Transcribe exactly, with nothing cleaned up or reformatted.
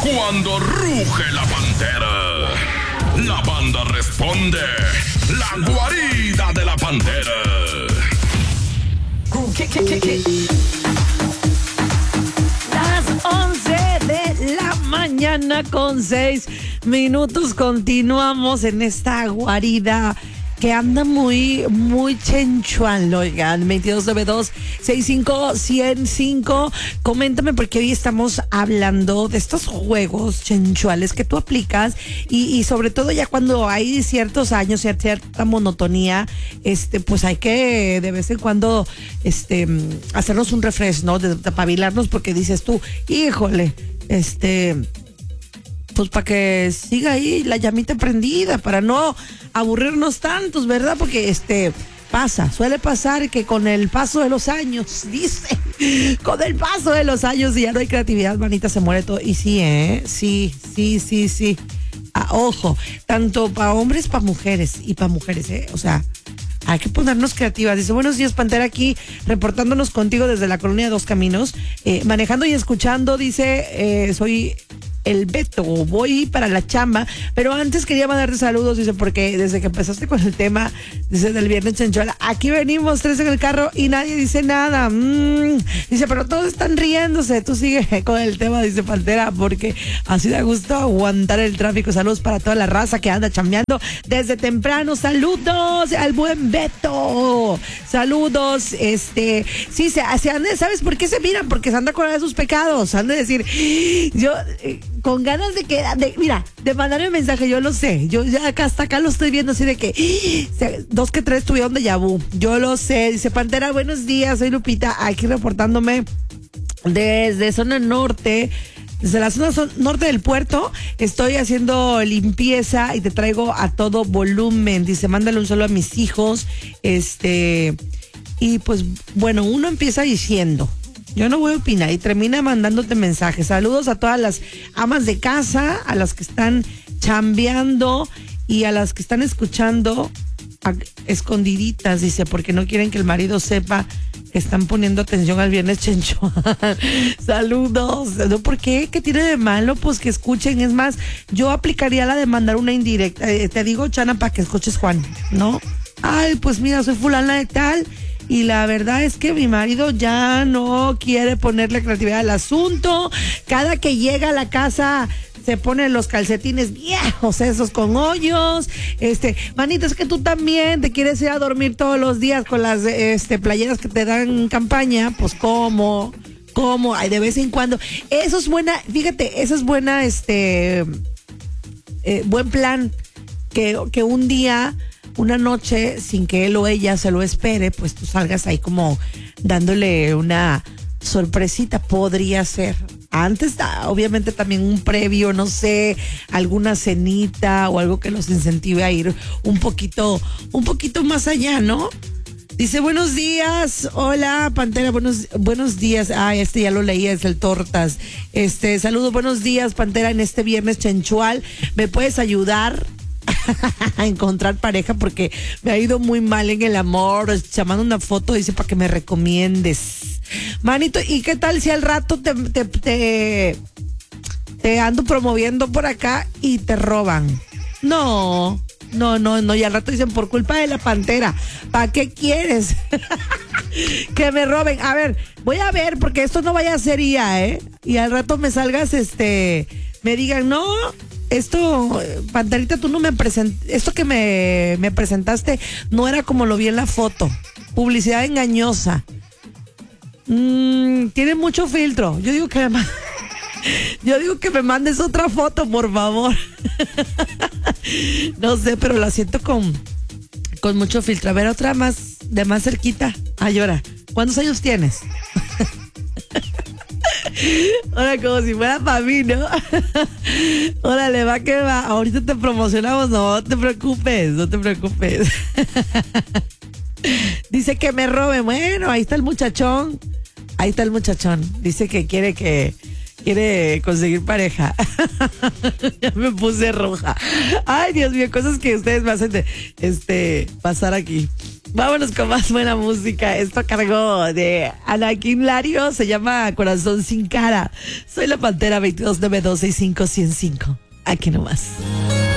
Cuando ruge la pantera, la banda responde. La guarida de la pantera. ¿Qué, qué, qué, qué? Las once de la mañana con seis minutos. Continuamos en esta guarida que anda muy, muy chenchual, oigan. veintidós noventa y dos, sesenta y cinco, ciento cinco. Coméntame, porque hoy estamos hablando de estos juegos chenchuales que tú aplicas y, y sobre todo ya cuando hay ciertos años, cierta monotonía, este, pues hay que de vez en cuando este, hacernos un refresh, ¿no? De, de pabilarnos, porque dices tú, híjole, este... pues para que siga ahí la llamita prendida, para no aburrirnos tantos, ¿verdad? Porque este pasa, suele pasar que con el paso de los años, dice, con el paso de los años y ya no hay creatividad, manita, se muere todo. Y sí, ¿eh? Sí, sí, sí, sí. Ah, ojo, tanto para hombres, para mujeres y para mujeres, ¿eh? O sea, hay que ponernos creativas. Dice, buenos días, Pantera, aquí reportándonos contigo desde la colonia Dos Caminos, eh, manejando y escuchando. Dice, eh, soy el Beto, voy para la chamba, pero antes quería mandarte saludos, dice, porque desde que empezaste con el tema, dice, del viernes chenchual, aquí venimos tres en el carro y nadie dice nada. Mm. Dice, pero todos están riéndose, tú sigue con el tema, dice Pantera, porque así da gusto aguantar el tráfico. Saludos para toda la raza que anda chambeando desde temprano. Saludos al buen Beto. Saludos, este, sí, se, se anda, ¿sabes por qué se miran? Porque se anda con sus pecados, han de decir, yo... Eh, con ganas de que, de, mira, de mandarme un mensaje, yo lo sé, yo ya acá hasta acá lo estoy viendo así de que dos que tres tuvieron de vu, yo lo sé. Dice Pantera, buenos días, soy Lupita, aquí reportándome desde zona norte, desde la zona son, norte del puerto, estoy haciendo limpieza y te traigo a todo volumen. Dice, mándale un saludo a mis hijos, este, y pues bueno, uno empieza diciendo, yo no voy a opinar, y termina mandándote mensajes. Saludos a todas las amas de casa, a las que están chambeando y a las que están escuchando a, escondiditas, dice, porque no quieren que el marido sepa que están poniendo atención al viernes chenchual. Saludos. ¿No? ¿Por qué? ¿Qué tiene de malo? Pues que escuchen. Es más, yo aplicaría la de mandar una indirecta. Eh, te digo, Chana, para que escuches, Juan, ¿no? Ay, pues mira, soy fulana de tal, y la verdad es que mi marido ya no quiere ponerle creatividad al asunto. Cada que llega a la casa se ponen los calcetines viejos, esos con hoyos. Este, manito, es que tú también te quieres ir a dormir todos los días con las este, playeras que te dan campaña. Pues cómo, cómo, ay, de vez en cuando. Eso es buena, fíjate, eso es buena, este, eh, buen plan. Que, que un día, una noche, sin que él o ella se lo espere, pues tú salgas ahí como dándole una sorpresita. Podría ser. Antes, obviamente, también un previo, no sé, alguna cenita o algo que los incentive a ir un poquito, un poquito más allá, ¿no? Dice, buenos días, hola, Pantera, buenos, buenos días. Ah, este ya lo leí, es el Tortas. Este, saludos, buenos días, Pantera, en este viernes chenchual. ¿Me puedes ayudar a encontrar pareja? Porque me ha ido muy mal en el amor. Se manda una foto, dice, para que me recomiendes. Manito, ¿y qué tal si al rato te, te, te, te ando promoviendo por acá y te roban? No, no, no, no, y al rato dicen, por culpa de la Pantera. ¿Para qué quieres? Que me roben. A ver, voy a ver, porque esto no vaya a ser I A, ¿eh? Y al rato me salgas, este, me digan, no, esto, Panterita, tú no me presentaste, esto que me, me presentaste no era como lo vi en la foto. Publicidad engañosa. Mm, tiene mucho filtro. Yo digo que me Yo digo que me mandes otra foto, por favor. No sé, pero la siento con con mucho filtro. A ver, otra más, de más cerquita. Ay, ahora, ¿cuántos años tienes? Ahora, como si fuera para mí, ¿no? Órale, va que va. Ahorita te promocionamos, no te preocupes, no te preocupes. Dice que me robe. Bueno, ahí está el muchachón. Ahí está el muchachón. Dice que quiere que quiere conseguir pareja. Ya me puse roja. Ay, Dios mío, cosas que ustedes me hacen de, este, pasar aquí. Vámonos con más buena música. Esto cargó de Anakin Lario. Se llama Corazón sin cara. Soy la Pantera veintidós nueve dos seis cinco uno cero cinco. Aquí nomás.